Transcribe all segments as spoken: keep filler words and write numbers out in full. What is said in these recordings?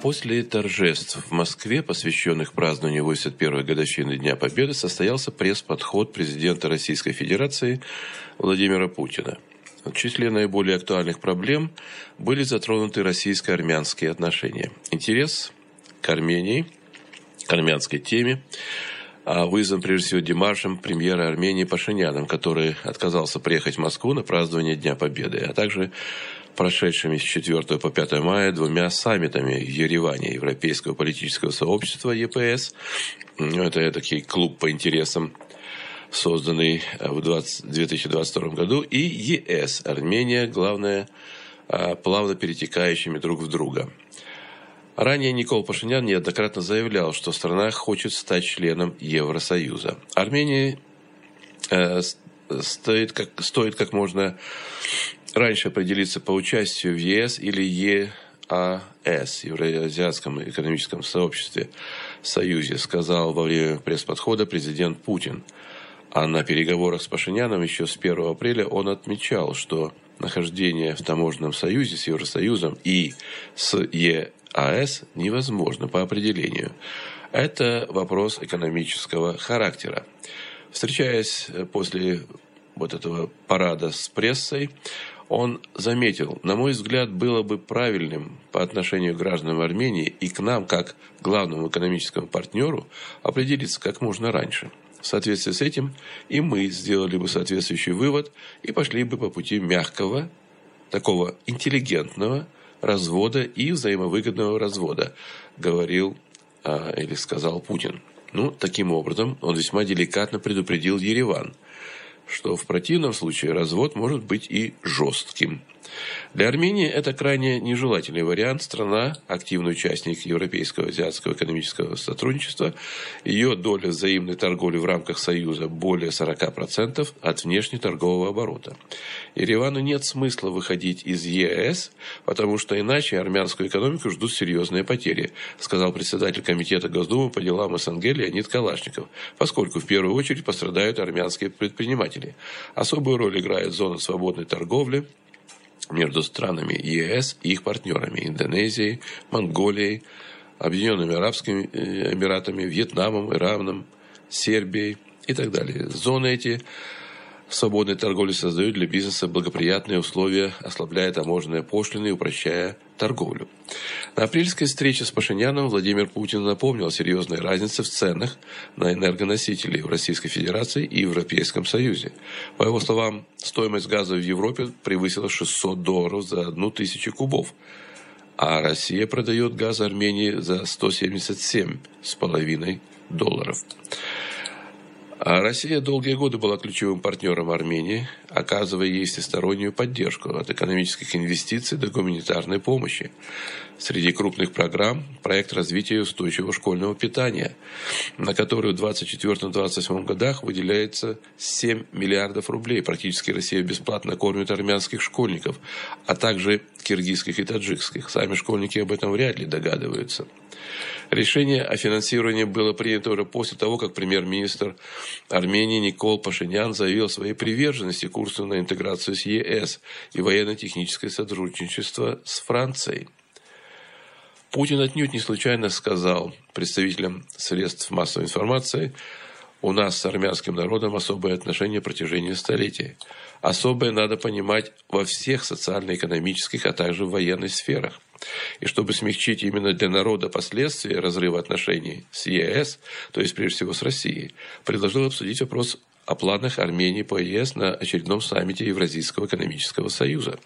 После торжеств в Москве, посвященных празднованию восемьдесят первой годовщины Дня Победы, состоялся пресс-подход президента Российской Федерации Владимира Путина. В числе наиболее актуальных проблем были затронуты российско-армянские отношения. Интерес к Армении, к армянской теме, вызван прежде всего демаршем премьера Армении Пашиняном, который отказался приехать в Москву на празднование Дня Победы, а также прошедшими с четвёртого по пятое мая двумя саммитами в Ереване Европейского политического сообщества Е П С. Это такой клуб по интересам, созданный в две тысячи двадцать втором году, и Е С, Армения, главное, плавно перетекающими друг в друга. Ранее Никол Пашинян неоднократно заявлял, что страна хочет стать членом Евросоюза. Армении э, стоит, как, стоит как можно раньше определиться по участию в Е С или Е А С, Евразиатском экономическом сообществе, Союзе, сказал во время пресс-подхода президент Путин. А на переговорах с Пашиняном еще с первого апреля он отмечал, что нахождение в таможенном союзе с Евросоюзом и с Е А С невозможно по определению. Это вопрос экономического характера. Встречаясь после вот этого парада с прессой, он заметил: на мой взгляд, было бы правильным по отношению к гражданам Армении и к нам, как главному экономическому партнеру, определиться как можно раньше. В соответствии с этим и мы сделали бы соответствующий вывод и пошли бы по пути мягкого, такого интеллигентного развода и взаимовыгодного развода, говорил а, или сказал Путин. Ну, таким образом, он весьма деликатно предупредил Ереван, что в противном случае развод может быть и жестким. Для Армении это крайне нежелательный вариант. Страна – активный участник Европейского азиатского экономического сотрудничества. Ее доля взаимной торговли в рамках Союза более сорока процентов от внешнеторгового оборота. Еревану нет смысла выходить из Е А С, потому что иначе армянскую экономику ждут серьезные потери, сказал председатель Комитета Госдумы по делам С Н Г Леонид Калашников, поскольку в первую очередь пострадают армянские предприниматели. Особую роль играет зона свободной торговли между странами Е А С и их партнерами – Индонезией, Монголией, Объединенными Арабскими Эмиратами, Вьетнамом, Ираном, Сербией и так далее. Зоны эти свободной торговли создают для бизнеса благоприятные условия, ослабляя таможенные пошлины и упрощая торговлю. На апрельской встрече с Пашиняном Владимир Путин напомнил о серьезной разнице в ценах на энергоносители в Российской Федерации и Европейском Союзе. По его словам, стоимость газа в Европе превысила шестьсот долларов за одну тысячу кубов, а Россия продает газ Армении за сто семьдесят семь с половиной долларов. А Россия долгие годы была ключевым партнером Армении, оказывая ей всестороннюю поддержку от экономических инвестиций до гуманитарной помощи. Среди крупных программ – проект развития устойчивого школьного питания, на который в двадцать четвёртом — двадцать восьмом годах выделяется семь миллиардов рублей. Практически Россия бесплатно кормит армянских школьников, а также киргизских и таджикских. Сами школьники об этом вряд ли догадываются. Решение о финансировании было принято уже после того, как премьер-министр Армении Никол Пашинян заявил о своей приверженности курсу на интеграцию с Е А С и военно-техническое сотрудничество с Францией. Путин отнюдь не случайно сказал представителям средств массовой информации: у нас с армянским народом особые отношения в протяжении столетий. Особое надо понимать во всех социально-экономических, а также в военной сферах. И чтобы смягчить именно для народа последствия разрыва отношений с Е А С, то есть прежде всего с Россией, предложил обсудить вопрос о планах Армении по Е А С на очередном саммите Евразийского экономического союза.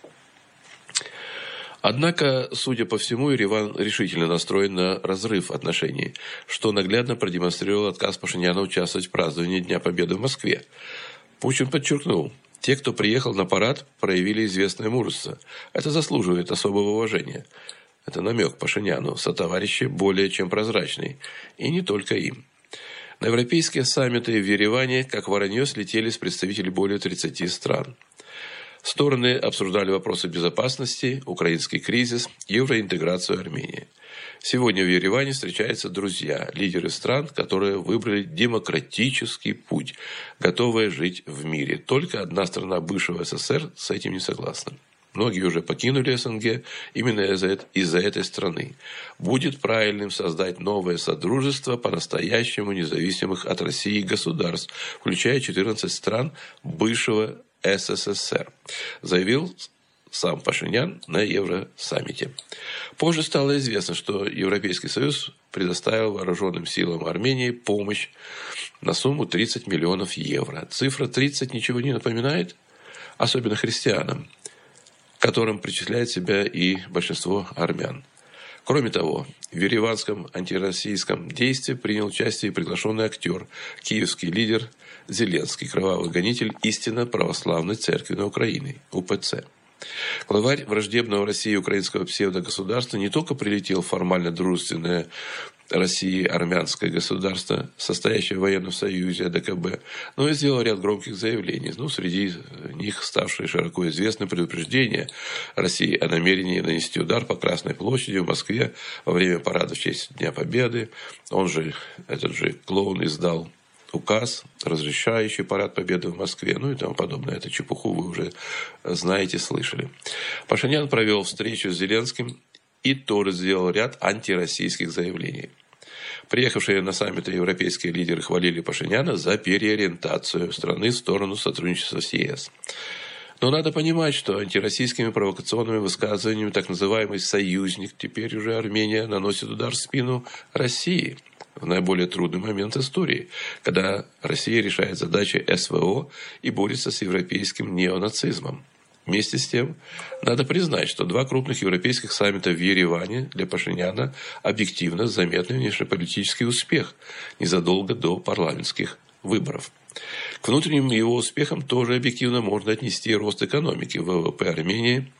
Однако, судя по всему, Ереван решительно настроен на разрыв отношений, что наглядно продемонстрировал отказ Пашиняна участвовать в праздновании Дня Победы в Москве. Путин подчеркнул: те, кто приехал на парад, проявили известное мужество. Это заслуживает особого уважения. Это намек Пашиняну, сотоварищи более чем прозрачный. И не только им. На европейские саммиты в Ереване, как воронье, слетели с представителей более тридцати стран. Стороны обсуждали вопросы безопасности, украинский кризис, евроинтеграцию Армении. Сегодня в Ереване встречаются друзья, лидеры стран, которые выбрали демократический путь, готовые жить в мире. Только одна страна бывшего С С С Р с этим не согласна. Многие уже покинули СНГ именно из-за, из-за этой страны. Будет правильным создать новое содружество по-настоящему независимых от России государств, включая четырнадцать стран бывшего СССР, заявил сам Пашинян на Евросаммите. Позже стало известно, что Европейский Союз предоставил вооруженным силам Армении помощь на сумму тридцать миллионов евро. Цифра тридцать ничего не напоминает, особенно христианам, к которым причисляет себя и большинство армян. Кроме того, в ереванском антироссийском действии принял участие приглашенный актер, киевский лидер Зеленский, кровавый гонитель истинно православной церкви на Украине, УПЦ. Главарь враждебного России украинского псевдогосударства не только прилетел в формально дружественное России армянское государство, состоящее в военном союзе АДКБ, но и сделал ряд громких заявлений. Ну, среди них ставшие широко известны предупреждения России о намерении нанести удар по Красной площади в Москве во время парада в честь Дня Победы. Он же, этот же клоун, издал указ, разрешающий парад Победы в Москве, ну и тому подобное. Эту чепуху вы уже знаете, слышали. Пашинян провел встречу с Зеленским и тоже сделал ряд антироссийских заявлений. Приехавшие на саммит европейские лидеры хвалили Пашиняна за переориентацию страны в сторону сотрудничества с ЕС. Но надо понимать, что антироссийскими провокационными высказываниями так называемый союзник, теперь уже Армения, наносит удар в спину России в наиболее трудный момент истории, когда Россия решает задачи СВО и борется с европейским неонацизмом. Вместе с тем, надо признать, что два крупных европейских саммита в Ереване для Пашиняна объективно заметный внешнеполитический успех незадолго до парламентских выборов. К внутренним его успехам тоже объективно можно отнести рост экономики. ВВП Армении,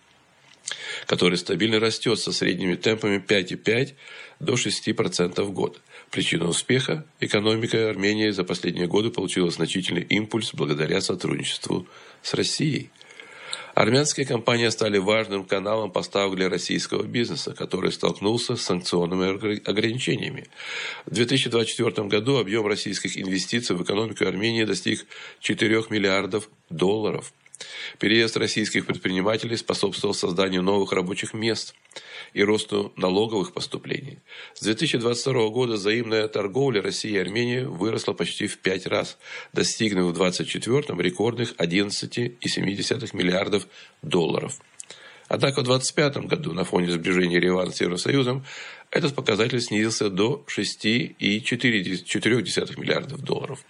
который стабильно растет со средними темпами пять целых пять десятых до шести процентов в год. Причина успеха – экономика Армении за последние годы получила значительный импульс благодаря сотрудничеству с Россией. Армянские компании стали важным каналом поставок для российского бизнеса, который столкнулся с санкционными ограничениями. В две тысячи двадцать четвёртом году объем российских инвестиций в экономику Армении достиг четырёх миллиардов долларов. Переезд российских предпринимателей способствовал созданию новых рабочих мест и росту налоговых поступлений. С две тысячи двадцать второго года взаимная торговля России и Армении выросла почти в пять раз, достигнув в двадцать четвёртом рекордных одиннадцать целых семь десятых миллиардов долларов. Однако в двадцать пятом году на фоне сближения Еревана с Евросоюзом этот показатель снизился до шести целых четырёх десятых миллиардов долларов.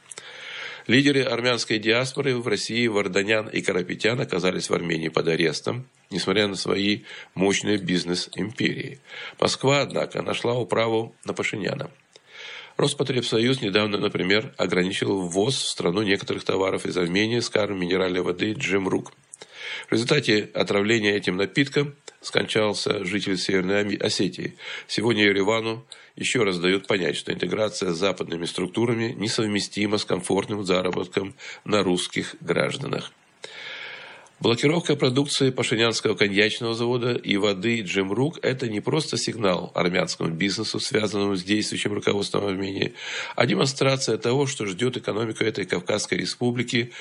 Лидеры армянской диаспоры в России Варданян и Карапетян оказались в Армении под арестом, несмотря на свои мощные бизнес-империи. Москва, однако, нашла управу на Пашиняна. Россотребсоюз недавно, например, ограничил ввоз в страну некоторых товаров из Армении с каром минеральной воды Джемрук. В результате отравления этим напитком скончался житель Северной Осетии. Сегодня Еревану еще раз дают понять, что интеграция с западными структурами несовместима с комфортным заработком на русских гражданах. Блокировка продукции пашинянского коньячного завода и воды Джемрук – это не просто сигнал армянскому бизнесу, связанному с действующим руководством Армении, а демонстрация того, что ждет экономику этой Кавказской республики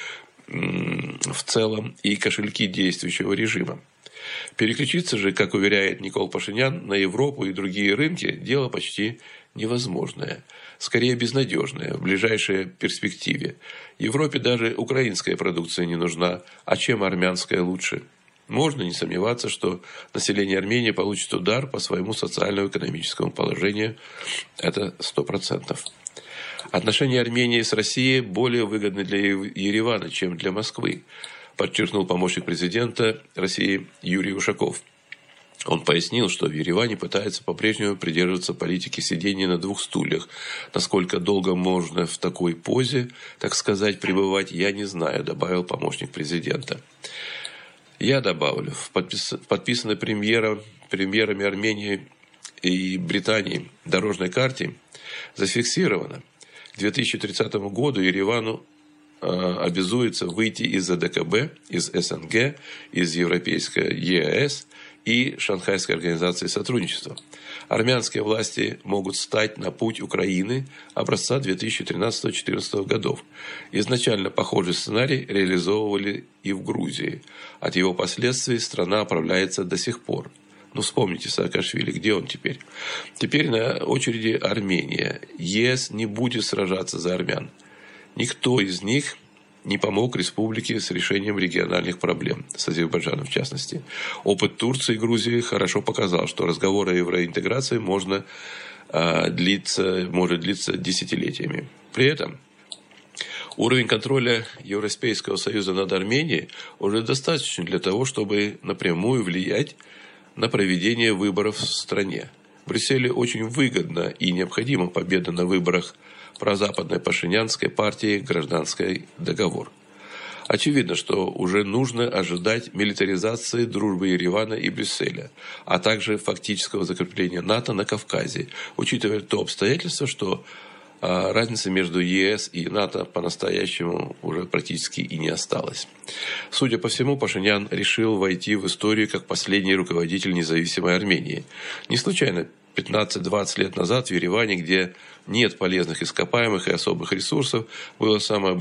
в целом и кошельки действующего режима. Переключиться же, как уверяет Никол Пашинян, на Европу и другие рынки – дело почти невозможное, скорее безнадежное в ближайшей перспективе. Европе даже украинская продукция не нужна, а чем армянская лучше? Можно не сомневаться, что население Армении получит удар по своему социально-экономическому положению. Это сто процентов. Отношения Армении с Россией более выгодны для Еревана, чем для Москвы, подчеркнул помощник президента России Юрий Ушаков. Он пояснил, что в Ереване пытаются по-прежнему придерживаться политики сидения на двух стульях. Насколько долго можно в такой позе, так сказать, пребывать, я не знаю, добавил помощник президента. Я добавлю, в подпис... подписанной премьером, премьерами Армении и Британии дорожной карте зафиксировано, к две тысячи тридцатому году Еревану обязуется выйти из АДКБ, из СНГ, из Европейской ЕС и Шанхайской организации сотрудничества. Армянские власти могут стать на путь Украины образца две тысячи тринадцатого — две тысячи четырнадцатого годов. Изначально похожий сценарий реализовывали и в Грузии. От его последствий страна оправляется до сих пор. Ну, вспомните Саакашвили, где он теперь? Теперь на очереди Армения. ЕС не будет сражаться за армян. Никто из них не помог республике с решением региональных проблем, с Азербайджаном в частности. Опыт Турции и Грузии хорошо показал, что разговор о евроинтеграции можно, э, длиться, может длиться десятилетиями. При этом уровень контроля Европейского Союза над Арменией уже достаточно для того, чтобы напрямую влиять на проведение выборов в стране. Брюсселю очень выгодна и необходима победа на выборах прозападной пашинянской партии «Гражданский договор». Очевидно, что уже нужно ожидать милитаризации дружбы Еревана и Брюсселя, а также фактического закрепления НАТО на Кавказе, учитывая то обстоятельство, что а, разницы между ЕС и НАТО по-настоящему уже практически и не осталось. Судя по всему, Пашинян решил войти в историю как последний руководитель независимой Армении. Не случайно пятнадцать-двадцать лет назад в Ереване, где нет полезных ископаемых и особых ресурсов, было самое